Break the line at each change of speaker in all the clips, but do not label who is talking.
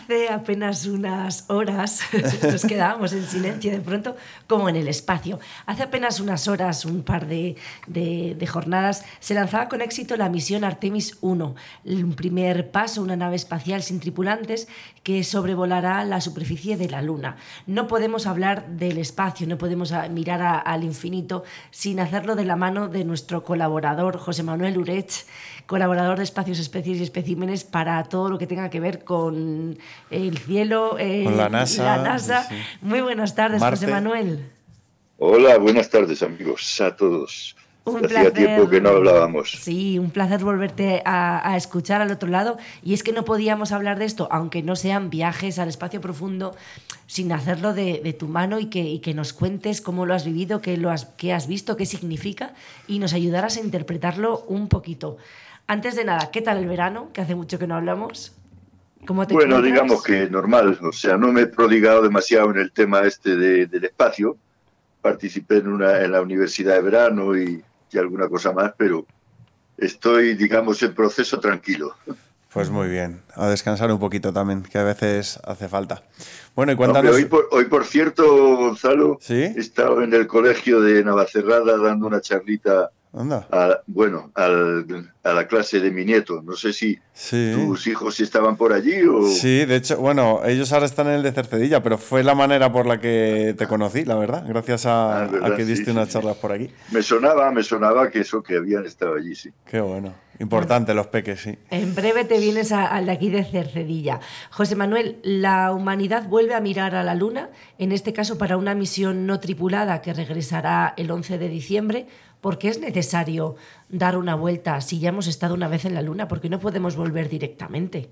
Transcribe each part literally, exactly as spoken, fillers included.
Hace apenas unas horas, nos quedábamos en silencio de pronto, como en el espacio. Hace apenas unas horas, un par de, de, de jornadas, se lanzaba con éxito la misión Artemis uno, un primer paso, una nave espacial sin tripulantes que sobrevolará la superficie de la Luna. No podemos hablar del espacio, no podemos mirar a, al infinito sin hacerlo de la mano de nuestro colaborador, José Manuel Urech, colaborador de Espacios, Especies y Especímenes para todo lo que tenga que ver con el cielo, eh,
con la NASA.
La NASA. Sí, sí. Muy buenas tardes, Marte. José Manuel.
Hola, buenas tardes, amigos, a todos.
Un
Hacía
placer,
tiempo que no hablábamos.
Sí, un placer volverte a, a escuchar al otro lado. Y es que no podíamos hablar de esto, aunque no sean viajes al espacio profundo, sin hacerlo de, de tu mano y que, y que nos cuentes cómo lo has vivido, qué, lo has, qué has visto, qué significa, y nos ayudaras a interpretarlo un poquito. Antes de nada, ¿qué tal el verano? Que hace mucho que no hablamos. ¿Cómo te
bueno,
encuentras?
Digamos que normal, o sea, no me he prodigado demasiado en el tema este de, del espacio. Participé en, una, en la universidad de verano y, y alguna cosa más, pero estoy, digamos, en proceso tranquilo.
Pues muy bien, a descansar un poquito también, que a veces hace falta. Bueno, y cuéntanos...
Hombre, hoy, por, hoy, por cierto, Gonzalo,
¿Sí?
he estado en el colegio de Navacerrada dando una charlita,
Anda.
A, bueno, al, a la clase de mi nieto. No sé si
sí.
tus hijos estaban por allí o...
Sí, de hecho, bueno, ellos ahora están en el de Cercedilla, pero fue la manera por la que te conocí, la verdad, gracias a,
ah, ¿verdad?
a que diste
sí,
unas
sí,
charlas
sí.
por aquí.
Me sonaba, me sonaba que eso, que habían estado allí, sí.
Qué bueno. Importante los peques, sí.
En breve te vienes a, al de aquí de Cercedilla. José Manuel, la humanidad vuelve a mirar a la Luna, en este caso para una misión no tripulada que regresará el once de diciembre. ¿Por qué es necesario dar una vuelta si ya hemos estado una vez en la Luna? ¿Por qué no podemos volver directamente?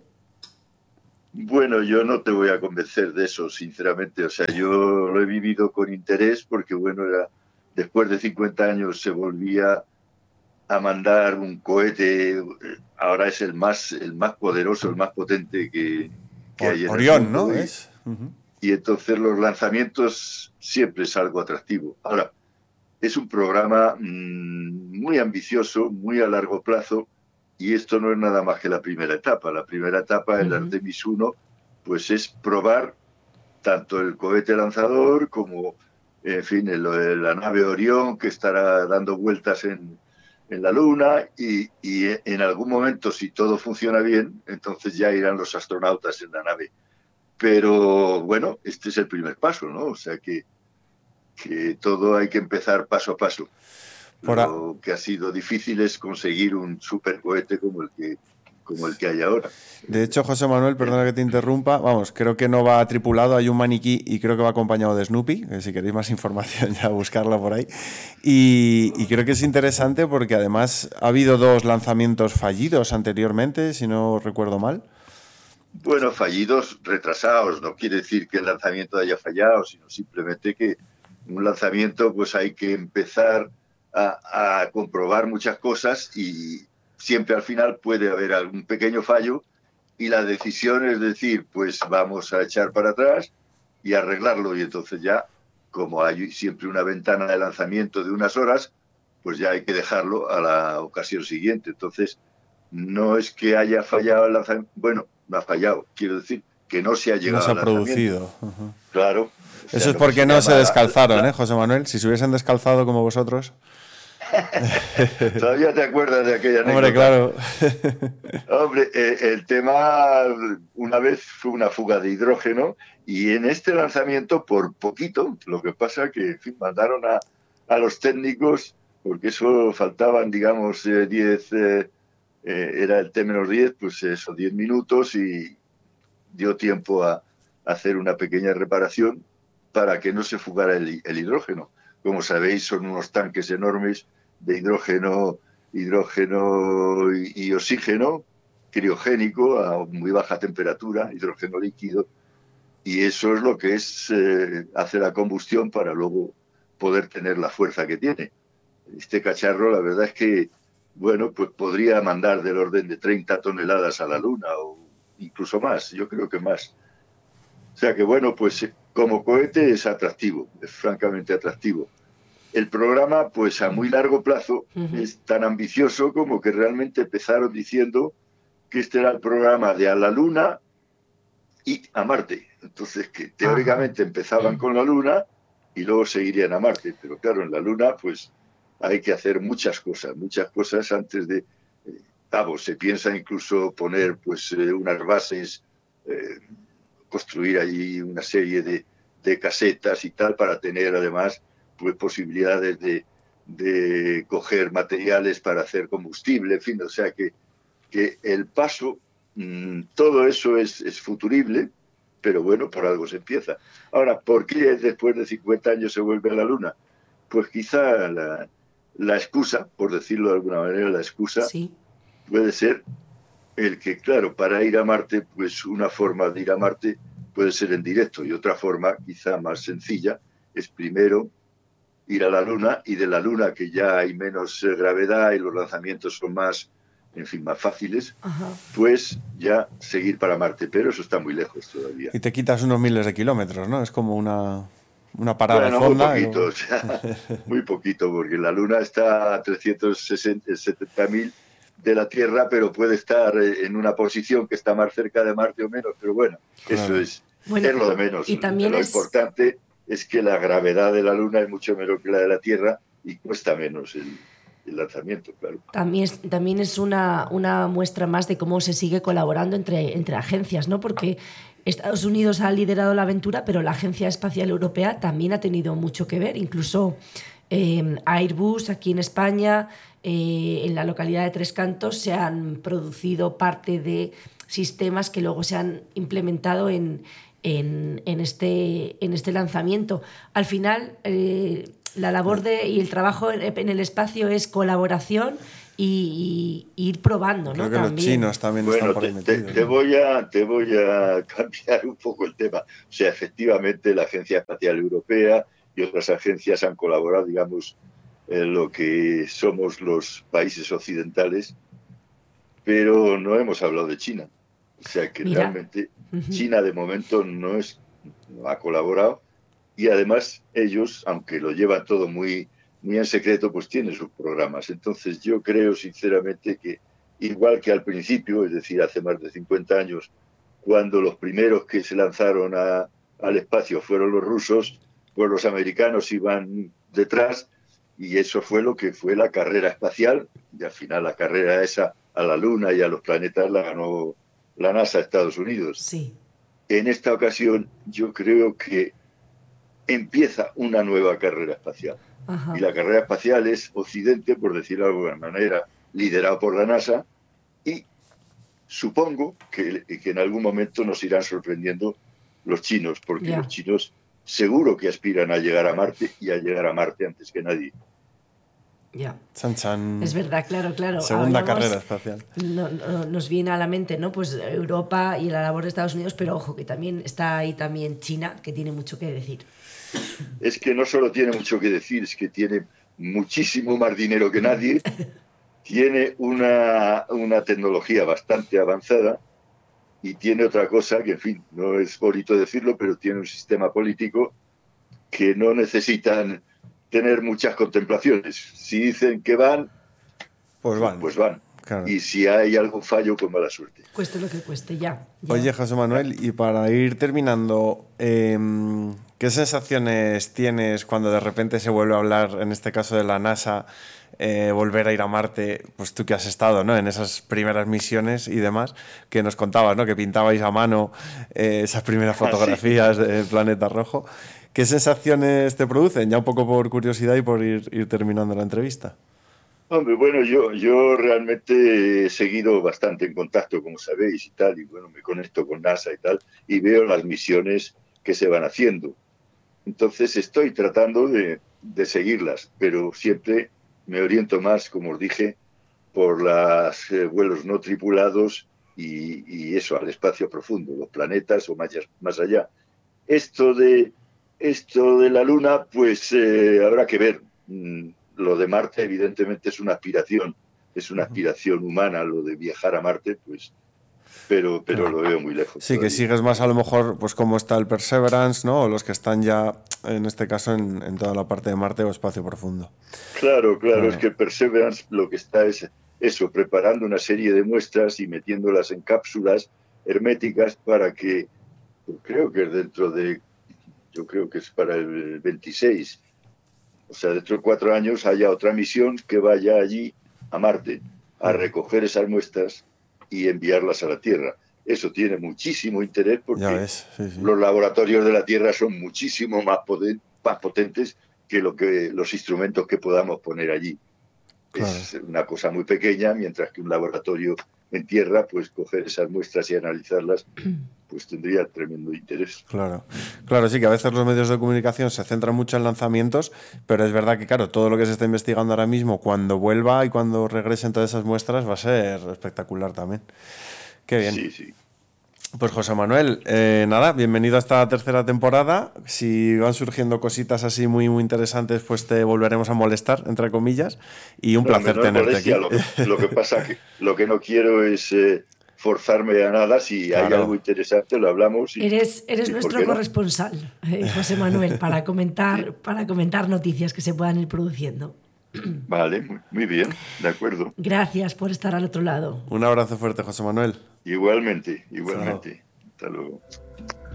Bueno, yo no te voy a convencer de eso, sinceramente. O sea, yo lo he vivido con interés porque, bueno, era, después de cincuenta años se volvía a mandar un cohete. Ahora es el más, el más poderoso, el más potente que, que hay en
Orión,
el mundo.
¿no?
Y,
es. Uh-huh.
y entonces los lanzamientos siempre es algo atractivo. Ahora, es un programa mmm, muy ambicioso, muy a largo plazo, y esto no es nada más que la primera etapa. La primera etapa, el uh-huh. Artemis uno, pues es probar tanto el cohete lanzador como, en fin, el, la nave Orión, que estará dando vueltas en, en la Luna, y, y en algún momento, si todo funciona bien, entonces ya irán los astronautas en la nave. Pero, bueno, este es el primer paso, ¿no? O sea que que todo hay que empezar paso a paso. Por a... Lo que ha sido difícil es conseguir un supercohete como el que como el que hay ahora.
De hecho, José Manuel, perdona que te interrumpa, vamos, creo que no va tripulado, hay un maniquí y creo que va acompañado de Snoopy, que si queréis más información ya buscarla por ahí. Y, y creo que es interesante porque además ha habido dos lanzamientos fallidos anteriormente, si no recuerdo mal.
Bueno, fallidos, retrasados, no quiere decir que el lanzamiento haya fallado, sino simplemente que un lanzamiento pues hay que empezar a, a comprobar muchas cosas y siempre al final puede haber algún pequeño fallo y la decisión es decir, pues vamos a echar para atrás y arreglarlo, y entonces ya, como hay siempre una ventana de lanzamiento de unas horas, pues ya hay que dejarlo a la ocasión siguiente. Entonces, no es que haya fallado el lanzamiento, bueno, no ha fallado, quiero decir que no se ha llegado
no se ha
al lanzamiento.
producido. Uh-huh.
Claro.
O sea, eso es porque se no se descalzaron, la... ¿eh, José Manuel? Si se hubiesen descalzado como vosotros...
Todavía te acuerdas de aquella anécdota.
Hombre, claro.
Hombre, eh, el tema una vez fue una fuga de hidrógeno y en este lanzamiento por poquito, lo que pasa que en fin, mandaron a, a los técnicos, porque eso faltaban, digamos, diez, eh, eh, era el T menos diez, pues eso, diez minutos y dio tiempo a, a hacer una pequeña reparación para que no se fugara el, el hidrógeno. Como sabéis, son unos tanques enormes de hidrógeno, hidrógeno y, y oxígeno criogénico a muy baja temperatura, hidrógeno líquido, y eso es lo que es eh, hace la combustión para luego poder tener la fuerza que tiene. Este cacharro, la verdad es que, bueno, pues podría mandar del orden de treinta toneladas a la Luna o incluso más, yo creo que más. O sea que, bueno, pues como cohete es atractivo, es francamente atractivo. El programa, pues a muy largo plazo, uh-huh. es tan ambicioso como que realmente empezaron diciendo que este era el programa de a la Luna y a Marte. Entonces, que teóricamente Ajá. empezaban con la Luna y luego seguirían a Marte. Pero claro, en la Luna, pues hay que hacer muchas cosas, muchas cosas antes de... Eh, vamos, se piensa incluso poner pues eh, unas bases, eh, construir allí una serie de, de casetas y tal, para tener además pues posibilidades de, de coger materiales para hacer combustible, en fin, o sea que, que el paso, mmm, todo eso es, es futurible, pero bueno, por algo se empieza. Ahora, ¿por qué después de cincuenta años se vuelve a la Luna? Pues quizá la, la excusa, por decirlo de alguna manera, la excusa sí. puede ser el que, claro, para ir a Marte, pues una forma de ir a Marte puede ser en directo, y otra forma, quizá más sencilla, es primero ir a la Luna, y de la Luna, que ya hay menos eh, gravedad y los lanzamientos son más, en fin, más fáciles, Ajá. pues ya seguir para Marte, pero eso está muy lejos todavía.
Y te quitas unos miles de kilómetros, ¿no? Es como una, una parada
bueno,
de fonda.
Muy poquito, y... o sea, muy poquito, porque la Luna está a trescientos setenta mil de la Tierra, pero puede estar en una posición que está más cerca de Marte o menos, pero bueno, claro. eso es, bueno, es lo de menos.
Y también
lo
es...
importante es que la gravedad de la Luna es mucho menor que la de la Tierra y cuesta menos el, el lanzamiento, claro.
También es, también es una, una muestra más de cómo se sigue colaborando entre, entre agencias, ¿no? Porque Estados Unidos ha liderado la aventura, pero la Agencia Espacial Europea también ha tenido mucho que ver, incluso eh, Airbus aquí en España, eh, en la localidad de Tres Cantos, se han producido parte de sistemas que luego se han implementado en, en, en, este, en este lanzamiento. Al final, eh, la labor de, y el trabajo en el espacio es colaboración y, y ir probando,
Creo
¿no?
que
también.
Los chinos también
bueno,
están por ahí
te,
metidos.
Te, te, voy a, te voy a cambiar un poco el tema. O sea, efectivamente, la Agencia Espacial Europea y otras agencias han colaborado, digamos, en lo que somos los países occidentales, pero no hemos hablado de China. O sea, que Mira. realmente uh-huh. China de momento no, es, no ha colaborado, y además ellos, aunque lo llevan todo muy, muy en secreto, pues tienen sus programas. Entonces yo creo sinceramente que, igual que al principio, es decir, hace más de cincuenta años, cuando los primeros que se lanzaron a, al espacio fueron los rusos, pues los americanos iban detrás, y eso fue lo que fue la carrera espacial, y al final la carrera esa a la Luna y a los planetas la ganó la NASA de Estados Unidos.
Sí.
En esta ocasión yo creo que empieza una nueva carrera espacial. Ajá. Y la carrera espacial es Occidente, por decirlo de alguna manera, liderado por la NASA, y supongo que, que en algún momento nos irán sorprendiendo los chinos, porque yeah. los chinos seguro que aspiran a llegar a Marte, y a llegar a Marte antes que nadie.
Ya.
Chan, chan.
Es verdad, claro, claro.
Segunda
Hablamos,
carrera espacial.
No, no, nos viene a la mente, ¿no? Pues Europa y la labor de Estados Unidos, pero ojo, que también está ahí también China, que tiene mucho que decir.
Es que no solo tiene mucho que decir, es que tiene muchísimo más dinero que nadie, tiene una, una tecnología bastante avanzada, y tiene otra cosa que, en fin, no es bonito decirlo, pero tiene un sistema político que no necesitan tener muchas contemplaciones. Si dicen que van,
pues van.
Pues van.
Claro.
Y si hay algún fallo, pues mala suerte.
Cueste lo que cueste, ya. ya.
Oye, José Manuel, y para ir terminando, eh, ¿qué sensaciones tienes cuando de repente se vuelve a hablar, en este caso de la NASA, eh, volver a ir a Marte? Pues tú que has estado, ¿no?, en esas primeras misiones y demás, que nos contabas, ¿no?, que pintabais a mano eh, esas primeras fotografías ah, sí. del planeta rojo. ¿Qué sensaciones te producen? Ya un poco por curiosidad y por ir, ir terminando la entrevista.
Hombre, bueno, yo, yo realmente he seguido bastante en contacto, como sabéis, y tal, y bueno, me conecto con NASA y tal, y veo las misiones que se van haciendo. Entonces estoy tratando de, de seguirlas, pero siempre me oriento más, como os dije, por los eh, vuelos no tripulados y, y eso, al espacio profundo, los planetas o más, más allá. Esto de... Esto de la Luna, pues eh, habrá que ver. Mm, lo de Marte, evidentemente, es una aspiración, es una aspiración humana, lo de viajar a Marte, pues, pero, pero lo veo muy lejos.
Sí, todavía. Que sigues más a lo mejor, pues como está el Perseverance, ¿no? O los que están ya, en este caso, en, en toda la parte de Marte o espacio profundo.
Claro, claro, claro, es que el Perseverance lo que está es eso, preparando una serie de muestras y metiéndolas en cápsulas herméticas para que Pues creo que es dentro de, yo creo que es para el veintiséis. O sea, dentro de cuatro años haya otra misión que vaya allí a Marte a recoger esas muestras y enviarlas a la Tierra. Eso tiene muchísimo interés porque
Ya ves, sí, sí.
los laboratorios de la Tierra son muchísimo más, poten- más potentes que, lo que los instrumentos que podamos poner allí.
Claro.
Es una cosa muy pequeña, mientras que un laboratorio en Tierra, pues coger esas muestras y analizarlas, pues tendría tremendo interés.
Claro, claro, sí que a veces los medios de comunicación se centran mucho en lanzamientos, pero es verdad que, claro, todo lo que se está investigando ahora mismo, cuando vuelva y cuando regresen todas esas muestras, va a ser espectacular también. Qué bien.
Sí, sí.
Pues José Manuel, eh, nada, bienvenido a esta tercera temporada. Si van surgiendo cositas así muy, muy interesantes, pues te volveremos a molestar, entre comillas, y un
No,
placer
menor
tenerte
molestia.
aquí.
Lo que, lo que pasa que lo que no quiero es eh, forzarme a nada. Si hay
Claro.
algo interesante, lo hablamos. Y,
Eres, eres
y ¿por
nuestro
qué no?
corresponsal, eh, José Manuel, para comentar,
Sí.
para comentar noticias que se puedan ir produciendo.
Vale, muy, muy bien, de acuerdo.
Gracias por estar al otro lado.
Un abrazo fuerte, José Manuel.
Igualmente,
Chao.
igualmente. Hasta luego.